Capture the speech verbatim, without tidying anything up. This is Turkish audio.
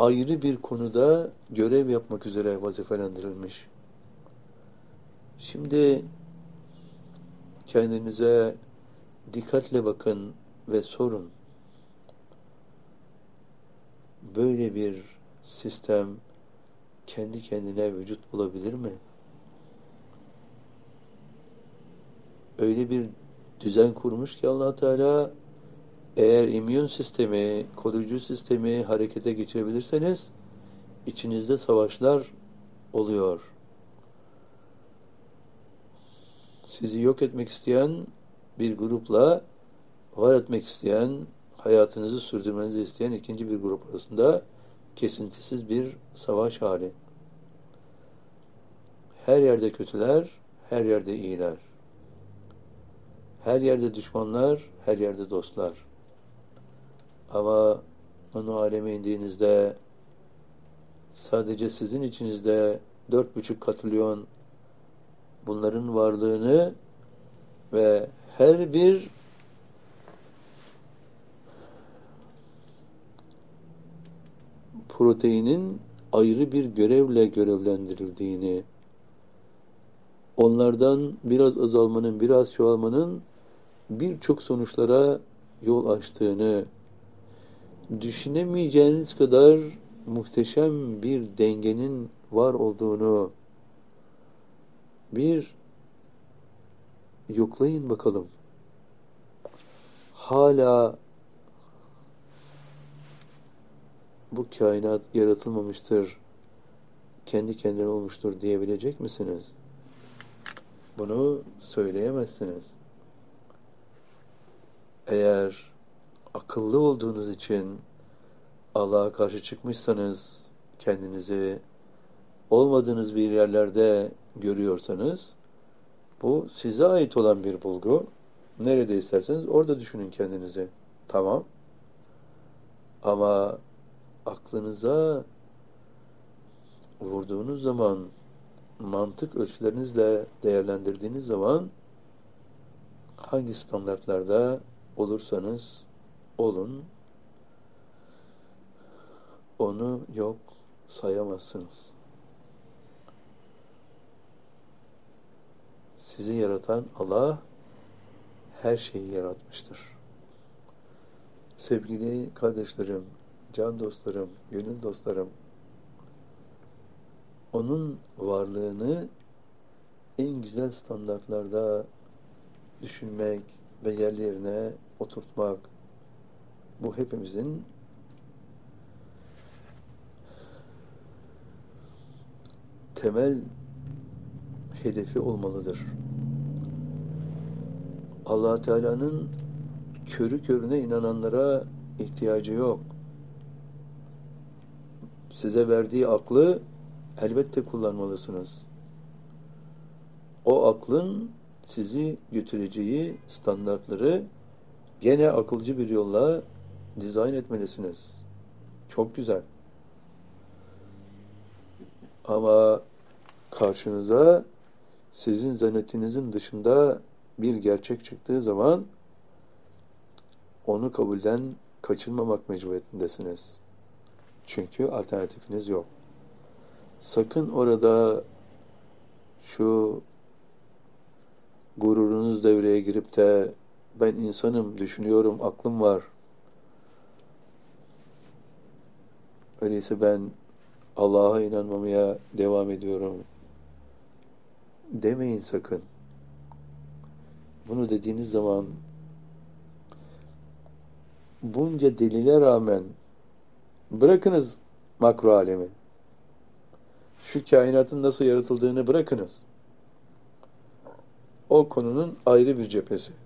ayrı bir konuda görev yapmak üzere vazifelendirilmiş. Şimdi kendinize dikkatle bakın ve sorun. Böyle bir sistem kendi kendine vücut bulabilir mi? Öyle bir düzen kurmuş ki Allah Teala, eğer immün sistemi, koruyucu sistemi harekete geçirebilirseniz içinizde savaşlar oluyor. Sizi yok etmek isteyen bir grupla var etmek isteyen, hayatınızı sürdürmenizi isteyen ikinci bir grup arasında kesintisiz bir savaş hali. Her yerde kötüler, her yerde iyiler. Her yerde düşmanlar, her yerde dostlar. Ama onu aleme indiğinizde sadece sizin içinizde dört buçuk katrilyon bunların varlığını ve her bir proteinin ayrı bir görevle görevlendirildiğini, onlardan biraz azalmanın, biraz çoğalmanın birçok sonuçlara yol açtığını, düşünemeyeceğiniz kadar muhteşem bir dengenin var olduğunu bir yoklayın bakalım. Hala bu kainat yaratılmamıştır, kendi kendine olmuştur diyebilecek misiniz? Bunu söyleyemezsiniz. Eğer akıllı olduğunuz için Allah'a karşı çıkmışsanız, kendinizi olmadığınız bir yerlerde görüyorsanız, bu size ait olan bir bulgu. Nerede isterseniz orada düşünün kendinizi. Tamam. Ama aklınıza vurduğunuz zaman, mantık ölçülerinizle değerlendirdiğiniz zaman, hangi standartlarda olursanız olun, onu yok sayamazsınız. Sizi yaratan Allah her şeyi yaratmıştır. Sevgili kardeşlerim, can dostlarım, gönül dostlarım, onun varlığını en güzel standartlarda düşünmek ve yerli yerine oturtmak, bu hepimizin temel hedefi olmalıdır. Allah Teala'nın körü körüne inananlara ihtiyacı yok. Size verdiği aklı elbette kullanmalısınız. O aklın sizi götüreceği standartları gene akılcı bir yolla dizayn etmelisiniz. Çok güzel. Ama karşınıza sizin zannettiğinizin dışında bir gerçek çıktığı zaman onu kabulden kaçınmamak mecburiyetindesiniz. Çünkü alternatifiniz yok. Sakın orada şu gururunuz devreye girip de ben insanım, düşünüyorum, aklım var, öyleyse ben Allah'a inanmamaya devam ediyorum demeyin sakın. Bunu dediğiniz zaman bunca delile rağmen bırakınız makro alemi. Şu kainatın nasıl yaratıldığını bırakınız. O konunun ayrı bir cephesi.